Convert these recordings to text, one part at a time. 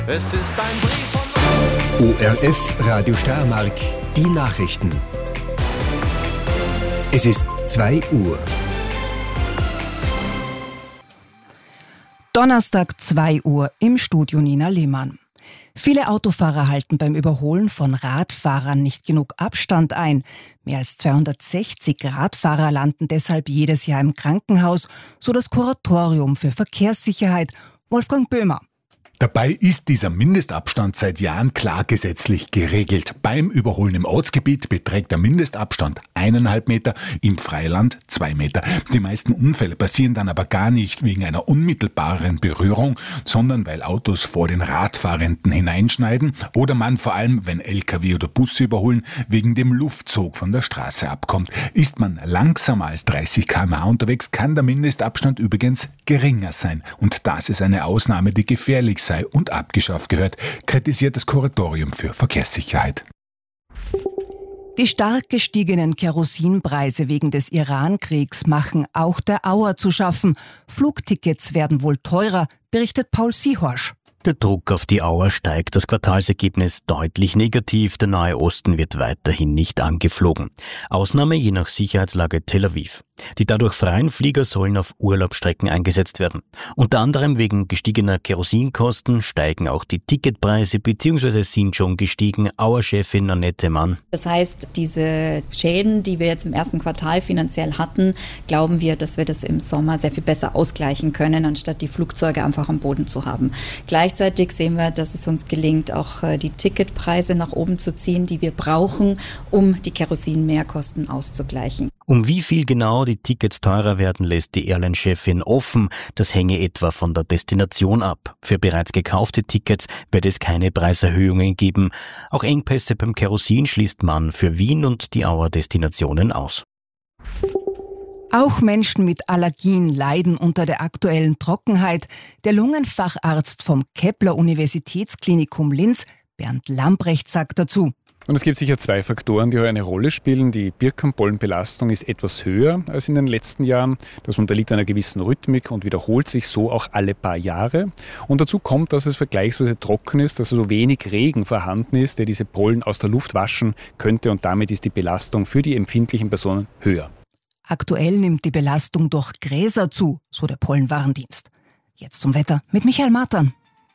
Es ist ein Brief von ORF Radio Steiermark, die Nachrichten. Es ist 2 Uhr. Donnerstag 2 Uhr im Studio Nina Lehmann. Viele Autofahrer halten beim Überholen von Radfahrern nicht genug Abstand ein. Mehr als 260 Radfahrer landen deshalb jedes Jahr im Krankenhaus, so das Kuratorium für Verkehrssicherheit. Wolfgang Böhmer. Dabei ist dieser Mindestabstand seit Jahren klar gesetzlich geregelt. Beim Überholen im Ortsgebiet beträgt der Mindestabstand 1,5 Meter, im Freiland 2 Meter. Die meisten Unfälle passieren dann aber gar nicht wegen einer unmittelbaren Berührung, sondern weil Autos vor den Radfahrenden hineinschneiden oder man vor allem, wenn LKW oder Busse überholen, wegen dem Luftzug von der Straße abkommt. Ist man langsamer als 30 km/h unterwegs, kann der Mindestabstand übrigens geringer sein. Und das ist eine Ausnahme, die gefährlich sei und abgeschafft gehört, kritisiert das Kuratorium für Verkehrssicherheit. Die stark gestiegenen Kerosinpreise wegen des Iran-Kriegs machen auch der Auer zu schaffen. Flugtickets werden wohl teurer, berichtet Paul Siehorsch. Der Druck auf die Auer steigt, das Quartalsergebnis deutlich negativ, der Nahe Osten wird weiterhin nicht angeflogen. Ausnahme je nach Sicherheitslage Tel Aviv. Die dadurch freien Flieger sollen auf Urlaubsstrecken eingesetzt werden. Unter anderem wegen gestiegener Kerosinkosten steigen auch die Ticketpreise bzw. sind schon gestiegen. Auer-Chefin Annette Mann. Das heißt, diese Schäden, die wir jetzt im ersten Quartal finanziell hatten, glauben wir, dass wir das im Sommer sehr viel besser ausgleichen können, anstatt die Flugzeuge einfach am Boden zu haben. Gleichzeitig sehen wir, dass es uns gelingt, auch die Ticketpreise nach oben zu ziehen, die wir brauchen, um die Kerosin-Mehrkosten auszugleichen. Um wie viel genau die Tickets teurer werden, lässt die Airline-Chefin offen. Das hänge etwa von der Destination ab. Für bereits gekaufte Tickets wird es keine Preiserhöhungen geben. Auch Engpässe beim Kerosin schließt man für Wien und die Auer-Destinationen aus. Auch Menschen mit Allergien leiden unter der aktuellen Trockenheit. Der Lungenfacharzt vom Kepler-Universitätsklinikum Linz, Bernd Lambrecht, sagt dazu: Und es gibt sicher 2 Faktoren, die hier eine Rolle spielen. Die Birkenpollenbelastung ist etwas höher als in den letzten Jahren. Das unterliegt einer gewissen Rhythmik und wiederholt sich so auch alle paar Jahre. Und dazu kommt, dass es vergleichsweise trocken ist, dass also wenig Regen vorhanden ist, der diese Pollen aus der Luft waschen könnte. Und damit ist die Belastung für die empfindlichen Personen höher. Aktuell nimmt die Belastung durch Gräser zu, so der Pollenwarndienst. Jetzt zum Wetter mit Michael Martern.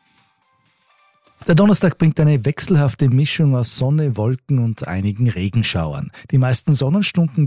Der Donnerstag bringt eine wechselhafte Mischung aus Sonne, Wolken und einigen Regenschauern. Die meisten Sonnenstunden